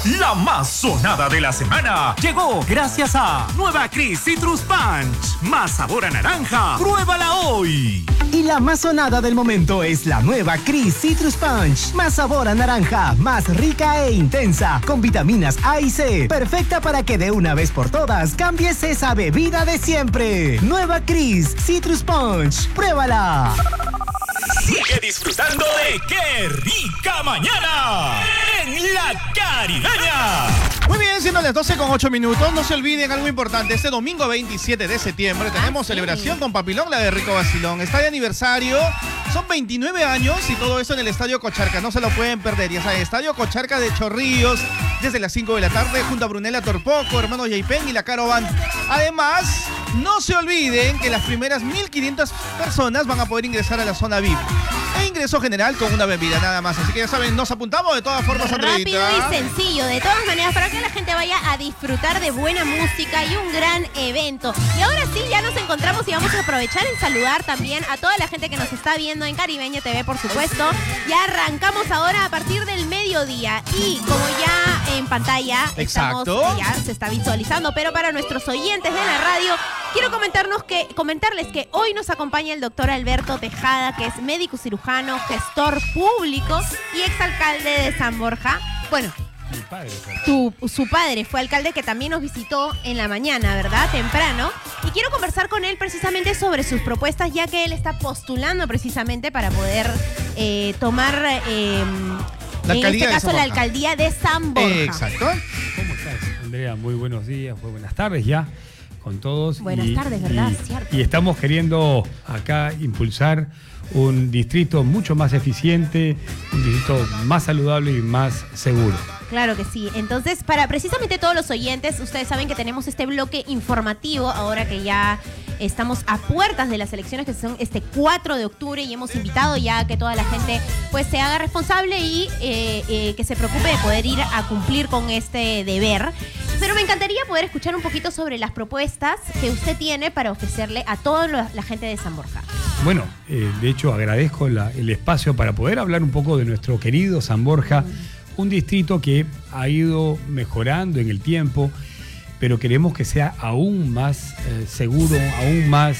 La más sonada de la semana llegó gracias a Nueva Cris Citrus Punch. Más sabor a naranja. ¡Pruébala hoy! Y la más sonada del momento es la nueva Cris Citrus Punch. Más sabor a naranja, más rica e intensa, con vitaminas A y C. Perfecta para que de una vez por todas cambies esa bebida de siempre. Nueva Cris Citrus Punch. ¡Pruébala! Sigue disfrutando de ¡Qué rica mañana! En La Caribeña. Muy bien, siendo las 12:08. No se olviden algo importante. Este domingo 27 de septiembre tenemos celebración con Papilón, la de Rico Vacilón. Está de aniversario. Son 29 años y todo eso en el Estadio Cocharca. No se lo pueden perder. Ya saben, Estadio Cocharca de Chorrillos, desde las 5 de la tarde, junto a Brunella Torpoco, hermanos Yaipen y la Caro Band. Además, no se olviden que las primeras 1.500 personas van a poder ingresar a la zona VIP. E ingreso general con una bebida, nada más. Así que ya saben, nos apuntamos de todas formas, Andreita. Rápido y sencillo, de todas maneras, para que la gente vaya a disfrutar de buena música y un gran evento. Y ahora sí, ya nos encontramos y vamos a aprovechar en saludar también a toda la gente que nos está viendo en Caribeña TV, por supuesto. Ya arrancamos ahora a partir del mediodía. Y como ya en pantalla ya se está visualizando, pero para nuestros oyentes de la radio, quiero comentarles que hoy nos acompaña el doctor Alberto Tejada, que es médico cirujano, gestor público y exalcalde de San Borja. Bueno, mi padre su padre fue alcalde, que también nos visitó en la mañana, ¿verdad? Temprano. Y quiero conversar con él precisamente sobre sus propuestas, ya que él está postulando precisamente para poder tomar, en este caso, la alcaldía de San Borja. Exacto. ¿Cómo estás, Andrea? Muy buenos días, muy buenas tardes ya con todos. Buenas tardes, ¿verdad? Cierto. Y estamos queriendo acá impulsar un distrito mucho más eficiente, un distrito más saludable y más seguro. Claro que sí. Entonces, para precisamente todos los oyentes, ustedes saben que tenemos este bloque informativo ahora que ya estamos a puertas de las elecciones, que son este 4 de octubre, y hemos invitado ya a que toda la gente pues se haga responsable y que se preocupe de poder ir a cumplir con este deber. Pero me encantaría poder escuchar un poquito sobre las propuestas que usted tiene para ofrecerle a toda la gente de San Borja. Bueno, de hecho agradezco el espacio para poder hablar un poco de nuestro querido San Borja, un distrito que ha ido mejorando en el tiempo, pero queremos que sea aún más seguro, aún más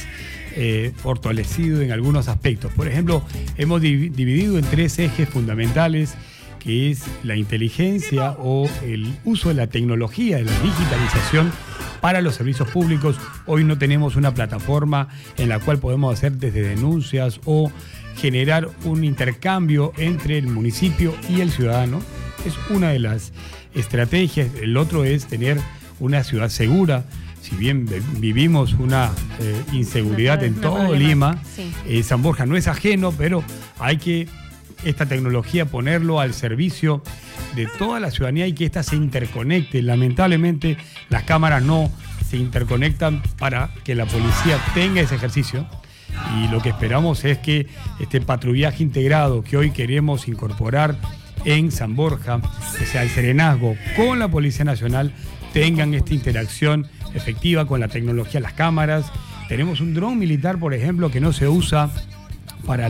fortalecido en algunos aspectos. Por ejemplo, hemos dividido en 3 ejes fundamentales, que es la inteligencia o el uso de la tecnología, de la digitalización para los servicios públicos. Hoy no tenemos una plataforma en la cual podemos hacer desde denuncias o generar un intercambio entre el municipio y el ciudadano. Es una de las estrategias. El otro es tener una ciudad segura. Si bien vivimos una inseguridad en todo Lima, sí. San Borja no es ajeno, pero hay que esta tecnología ponerlo al servicio de toda la ciudadanía y que ésta se interconecte. Lamentablemente las cámaras no se interconectan para que la policía tenga ese ejercicio, y lo que esperamos es que este patrullaje integrado que hoy queremos incorporar en San Borja, que sea el serenazgo con la Policía Nacional, tengan esta interacción efectiva con la tecnología, las cámaras. Tenemos un dron militar, por ejemplo, que no se usa para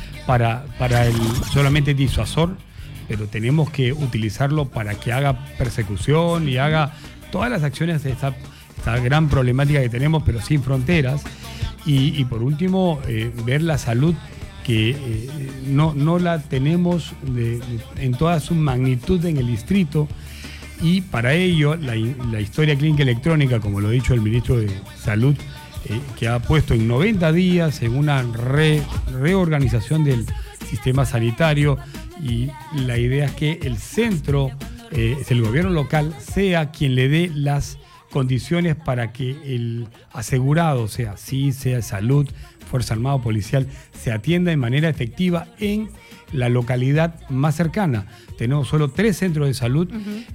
el solamente disuasor, pero tenemos que utilizarlo para que haga persecución y haga todas las acciones de esta gran problemática que tenemos, pero sin fronteras. Y por último, ver la salud, que no la tenemos en toda su magnitud en el distrito, y para ello la historia clínica electrónica, como lo ha dicho el ministro de Salud, que ha puesto en 90 días en una reorganización del sistema sanitario, y la idea es que el centro, el gobierno local, sea quien le dé las condiciones para que el asegurado, sea salud, Fuerza Armada o policial, se atienda de manera efectiva en la localidad más cercana. Tenemos solo 3 centros de salud,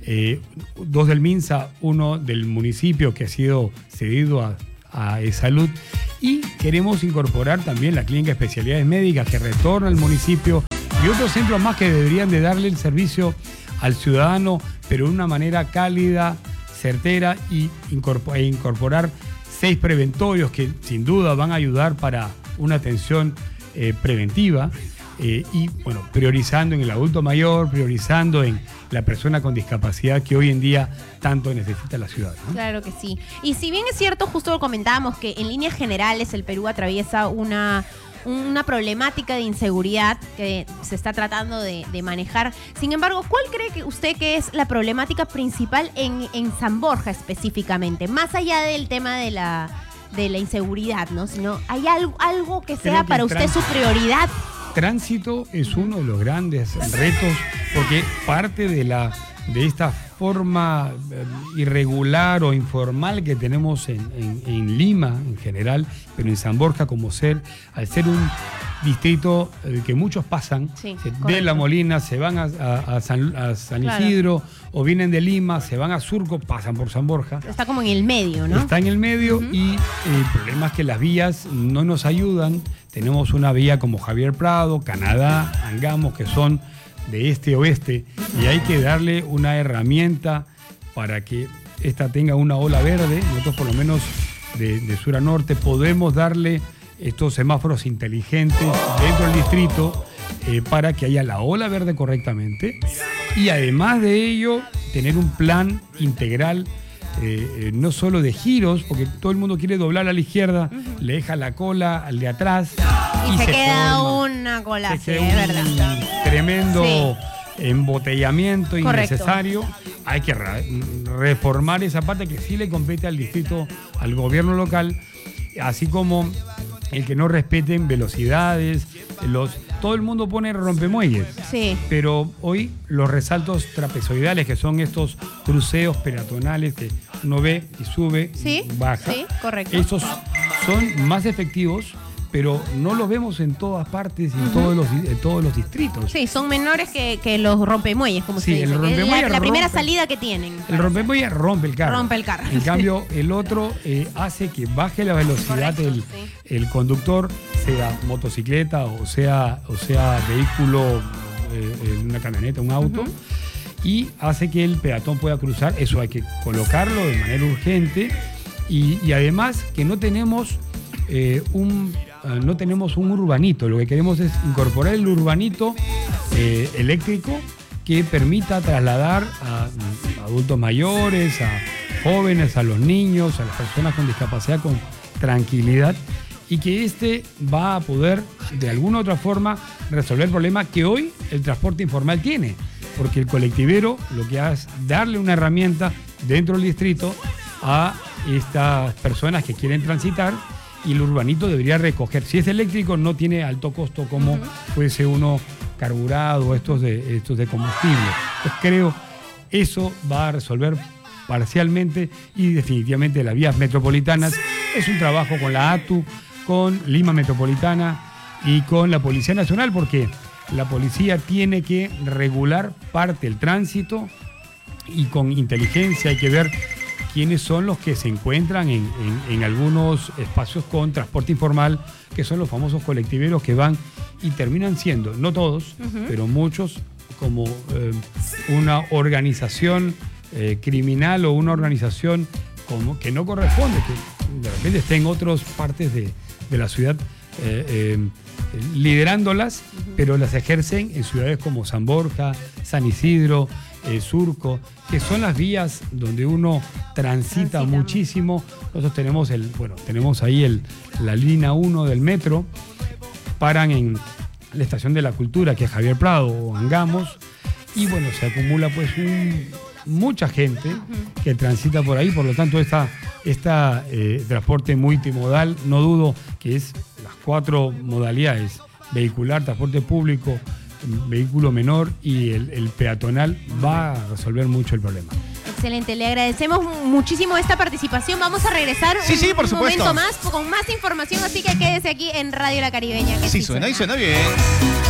2 del MINSA, 1 del municipio que ha sido cedido a salud, y queremos incorporar también la clínica de especialidades médicas que retorna al municipio, y otros centros más que deberían de darle el servicio al ciudadano, pero de una manera cálida, certera, y incorporar 6 preventorios que sin duda van a ayudar para una atención preventiva. y bueno, priorizando en el adulto mayor, priorizando en la persona con discapacidad que hoy en día tanto necesita la ciudad, ¿no? Claro que sí. Y si bien es cierto, justo lo comentábamos, que en líneas generales el Perú atraviesa una problemática de inseguridad que se está tratando de manejar. Sin embargo, ¿cuál cree que usted que es la problemática principal en San Borja específicamente? Más allá del tema de la inseguridad, ¿no? Sino, ¿hay algo que sea para usted su prioridad? Tránsito es uno de los grandes retos, porque parte de esta forma irregular o informal que tenemos en Lima en general, pero en San Borja al ser un distrito que muchos pasan, de La Molina, se van a San Isidro, o vienen de Lima, se van a Surco, pasan por San Borja. Está como en el medio, ¿no? Está en el medio y el problema es que las vías no nos ayudan. Tenemos una vía como Javier Prado, Canadá, Angamos, que son de este a oeste, y hay que darle una herramienta para que esta tenga una ola verde. Nosotros por lo menos de sur a norte podemos darle estos semáforos inteligentes dentro del distrito para que haya la ola verde correctamente, y además de ello tener un plan integral, no solo de giros, porque todo el mundo quiere doblar a la izquierda, le deja la cola al de atrás y se queda una cola, es verdad. Tremendo embotellamiento innecesario. Hay que reformar esa parte que sí le compete al distrito, al gobierno local, así como el que no respeten velocidades. Todo el mundo pone rompemuelles, pero hoy los resaltos trapezoidales, que son estos cruceos peatonales que uno ve y sube, baja, esos son más efectivos, pero no los vemos en todas partes y en todos los distritos. Sí, son menores que los rompemuelles, como se dice. El rompemuelle la primera salida que tienen. El rompemuelle rompe el carro. En cambio, el otro hace que baje la velocidad el conductor, sea motocicleta o sea vehículo, una camioneta, un auto, y hace que el peatón pueda cruzar. Eso hay que colocarlo de manera urgente, y además que no tenemos un urbanito. Lo que queremos es incorporar el urbanito eléctrico que permita trasladar a adultos mayores, a jóvenes, a los niños, a las personas con discapacidad con tranquilidad, y que va a poder de alguna u otra forma resolver el problema que hoy el transporte informal tiene, porque el colectivero lo que hace es darle una herramienta dentro del distrito a estas personas que quieren transitar, y el urbanito debería recoger. Si es eléctrico, no tiene alto costo como fuese uno carburado o estos de combustible. Pues creo eso va a resolver parcialmente y definitivamente las vías metropolitanas. Es un trabajo con la ATU, con Lima Metropolitana y con la Policía Nacional, porque la policía tiene que regular parte del tránsito, y con inteligencia hay que ver quiénes son los que se encuentran en algunos espacios con transporte informal, que son los famosos colectiveros que van y terminan siendo, no todos, pero muchos, como una organización criminal o una organización como que no corresponde, que de repente esté en otras partes de la ciudad liderándolas, pero las ejercen en ciudades como San Borja, San Isidro, Surco, que son las vías donde uno transita muchísimo. Nosotros tenemos ahí la línea 1 del metro, paran en la estación de la Cultura, que es Javier Prado o Angamos, y bueno, se acumula pues mucha gente que transita por ahí. Por lo tanto, esta transporte multimodal, no dudo que es las 4 modalidades: vehicular, transporte público, vehículo menor y el peatonal, va a resolver mucho el problema. Excelente, le agradecemos muchísimo esta participación. Vamos a regresar por supuesto, momento más con más información, así que quédese aquí en Radio La Caribeña. Sí, suena y suena bien.